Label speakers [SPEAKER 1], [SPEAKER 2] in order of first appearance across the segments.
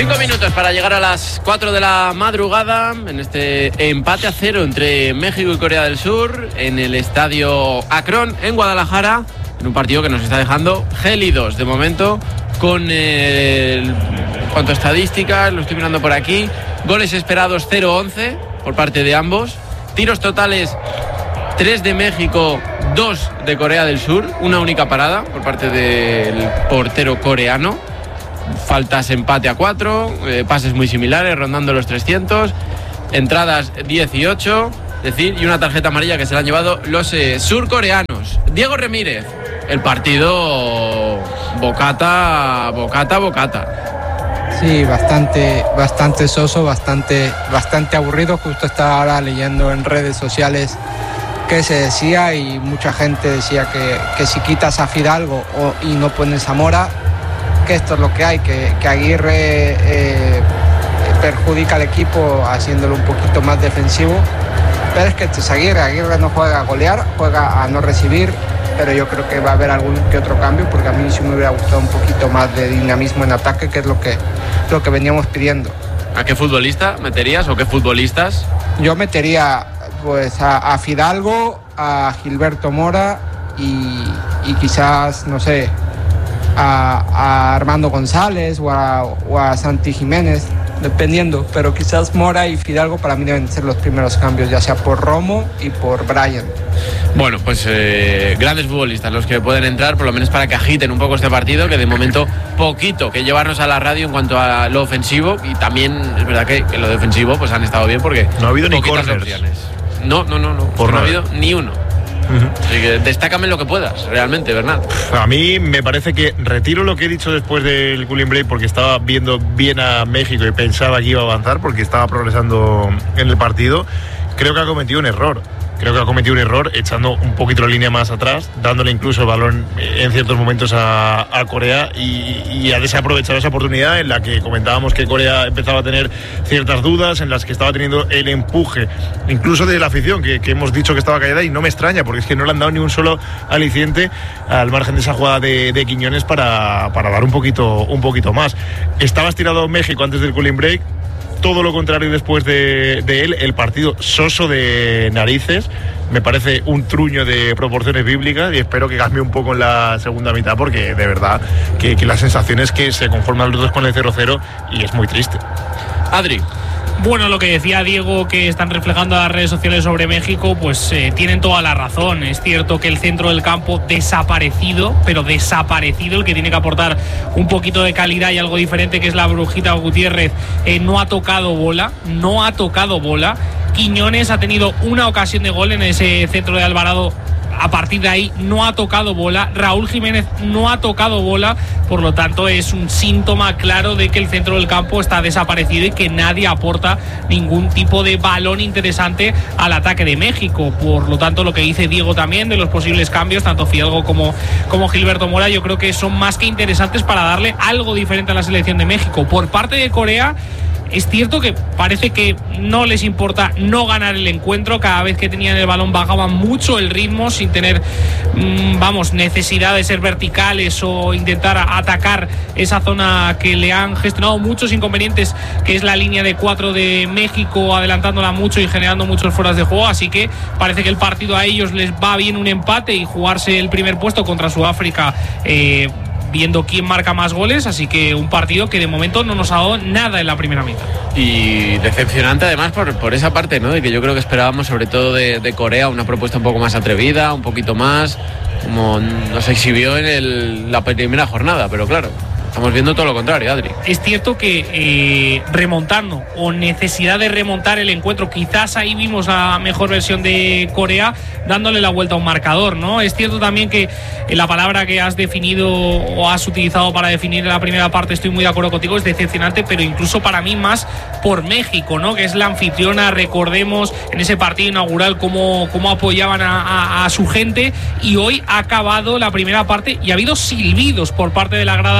[SPEAKER 1] 5 minutos para llegar a las 4 de la madrugada en este empate a 0 entre México y Corea del Sur en el estadio Akron en Guadalajara, en un partido que nos está dejando gélidos de momento con cuanto a estadísticas, lo estoy mirando por aquí, goles esperados 0-11 por parte de ambos, tiros totales 3 de México, 2 de Corea del Sur, una única parada por parte del portero coreano. Faltas empate a 4, pases muy similares, rondando los 300, entradas 18, es decir, y una tarjeta amarilla que se la han llevado los surcoreanos. Diego Remírez, el partido bocata.
[SPEAKER 2] Sí, bastante soso, bastante aburrido. Justo estaba ahora leyendo en redes sociales que se decía, y mucha gente decía que si quitas a Fidalgo y no pones a Mora, que esto es lo que hay, que Aguirre perjudica al equipo haciéndolo un poquito más defensivo, pero es que este es Aguirre no juega a golear, juega a no recibir, pero yo creo que va a haber algún que otro cambio, porque a mí sí me hubiera gustado un poquito más de dinamismo en ataque, que es lo que veníamos pidiendo.
[SPEAKER 1] ¿A qué futbolista meterías o qué futbolistas?
[SPEAKER 2] Yo metería pues a Fidalgo, a Gilberto Mora y quizás, no sé, a Armando González o a Santi Jiménez, dependiendo, pero quizás Mora y Fidalgo para mí deben ser los primeros cambios, ya sea por Romo y por Brian.
[SPEAKER 1] Bueno, pues grandes futbolistas los que pueden entrar, por lo menos para que agiten un poco este partido, que de momento poquito que llevarnos a la radio en cuanto a lo ofensivo, y también es verdad que lo defensivo pues han estado bien, porque
[SPEAKER 3] no ha habido ni corners.
[SPEAKER 1] No ha habido ni uno. Así que destácame lo que puedas, realmente, Bernat.
[SPEAKER 3] A mí me parece que retiro lo que he dicho después del cooling break, porque estaba viendo bien a México y pensaba que iba a avanzar porque estaba progresando en el partido. Creo que ha cometido un error. Echando un poquito la línea más atrás, dándole incluso el balón en ciertos momentos a Corea, y ha desaprovechado esa oportunidad en la que comentábamos que Corea empezaba a tener ciertas dudas, en las que estaba teniendo el empuje incluso de la afición, que hemos dicho que estaba callada, y no me extraña, porque es que no le han dado ni un solo aliciente al margen de esa jugada de Quiñones para dar un poquito más. Estaba estirado México antes del cooling break, todo lo contrario después de él, el partido soso de narices. Me parece un truño de proporciones bíblicas, y espero que cambie un poco en la segunda mitad, porque de verdad que la sensación es que se conforman los dos con el 0-0 y es muy triste.
[SPEAKER 1] Adri.
[SPEAKER 4] Bueno, lo que decía Diego, que están reflejando las redes sociales sobre México, pues tienen toda la razón. Es cierto que el centro del campo desaparecido, pero desaparecido, el que tiene que aportar un poquito de calidad y algo diferente, que es la Brujita Gutiérrez, no ha tocado bola. Quiñones ha tenido una ocasión de gol en ese centro de Alvarado. A partir de ahí no ha tocado bola. Raúl Jiménez no ha tocado bola. Por lo tanto, es un síntoma claro de que el centro del campo está desaparecido y que nadie aporta ningún tipo de balón interesante al ataque de México. Por lo tanto, lo que dice Diego también de los posibles cambios, tanto Fidalgo como Gilberto Mora, yo creo que son más que interesantes para darle algo diferente a la selección de México. Por parte de Corea, es cierto que parece que no les importa no ganar el encuentro. Cada vez que tenían el balón bajaban mucho el ritmo sin tener necesidad de ser verticales o intentar atacar esa zona que le han gestionado muchos inconvenientes, que es la línea de 4 de México, adelantándola mucho y generando muchos fueras de juego. Así que parece que el partido a ellos les va bien un empate y jugarse el primer puesto contra Sudáfrica, viendo quién marca más goles. Así que un partido que de momento no nos ha dado nada en la primera mitad.
[SPEAKER 1] Y decepcionante además por esa parte, ¿no? De que yo creo que esperábamos sobre todo de Corea una propuesta un poco más atrevida, un poquito más como nos exhibió en la primera jornada, pero claro, estamos viendo todo lo contrario, Adri.
[SPEAKER 4] Es cierto que remontando o necesidad de remontar el encuentro, quizás ahí vimos la mejor versión de Corea dándole la vuelta a un marcador, ¿no? Es cierto también que la palabra que has definido o has utilizado para definir la primera parte, estoy muy de acuerdo contigo, es decepcionante, pero incluso para mí más por México, ¿no? Que es la anfitriona. Recordemos en ese partido inaugural cómo apoyaban a su gente, y hoy ha acabado la primera parte y ha habido silbidos por parte de la grada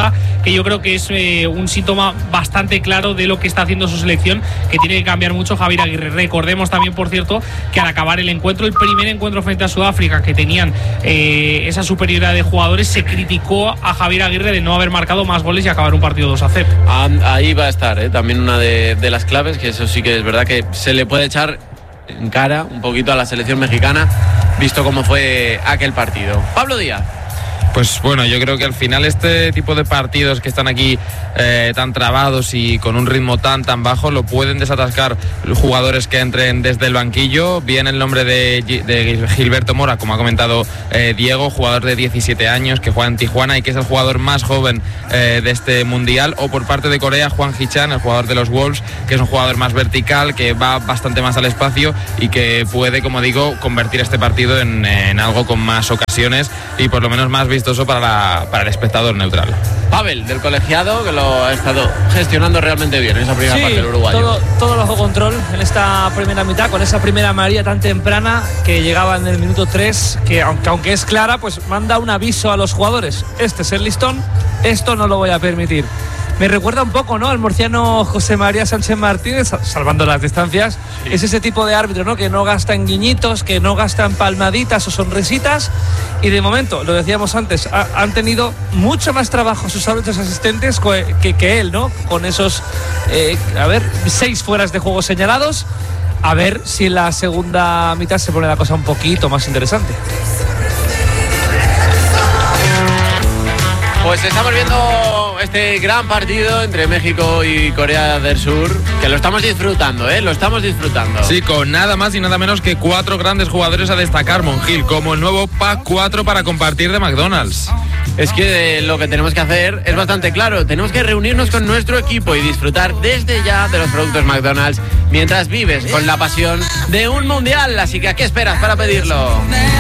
[SPEAKER 4] que yo creo que es un síntoma bastante claro de lo que está haciendo su selección, que tiene que cambiar mucho Javier Aguirre. Recordemos también, por cierto, que al acabar el primer encuentro frente a Sudáfrica, que tenían esa superioridad de jugadores, se criticó a Javier Aguirre de no haber marcado más goles y acabar un partido 2-0.
[SPEAKER 1] Ahí va a estar también una de las claves, que eso sí que es verdad que se le puede echar en cara un poquito a la selección mexicana, visto cómo fue aquel partido. Pablo Díaz.
[SPEAKER 5] Pues bueno, yo creo que al final este tipo de partidos que están aquí tan trabados y con un ritmo tan bajo lo pueden desatascar los jugadores que entren desde el banquillo. Bien el nombre de Gilberto Mora, como ha comentado Diego, jugador de 17 años que juega en Tijuana y que es el jugador más joven de este mundial. O por parte de Corea, Hwang Hee-chan, el jugador de los Wolves, que es un jugador más vertical, que va bastante más al espacio y que puede, como digo, convertir este partido en algo con más ocasiones y por lo menos más vistoso para el espectador neutral.
[SPEAKER 1] Pavel, del colegiado, que lo ha estado gestionando realmente bien en esa primera parte del uruguayo.
[SPEAKER 6] Todo bajo control en esta primera mitad, con esa primera amarilla tan temprana que llegaba en el minuto 3, que aunque es clara, pues manda un aviso a los jugadores. Este es el listón, esto no lo voy a permitir. Me recuerda un poco, ¿no?, al murciano José María Sánchez Martínez, salvando las distancias. Sí. Es ese tipo de árbitro, ¿no?, que no gasta en guiñitos, que no gasta en palmaditas o sonrisitas. Y de momento, lo decíamos antes, han tenido mucho más trabajo sus árbitros asistentes que él, ¿no? Con esos, 6 fueras de juego señalados. A ver si en la segunda mitad se pone la cosa un poquito más interesante.
[SPEAKER 1] Pues estamos viendo este gran partido entre México y Corea del Sur, que lo estamos disfrutando, lo estamos disfrutando.
[SPEAKER 5] Sí, con nada más y nada menos que 4 grandes jugadores a destacar, Monjil, como el nuevo Pack 4 para compartir de McDonald's.
[SPEAKER 1] Es que lo que tenemos que hacer es bastante claro, tenemos que reunirnos con nuestro equipo y disfrutar desde ya de los productos McDonald's mientras vives con la pasión de un mundial, así que ¿a qué esperas para pedirlo?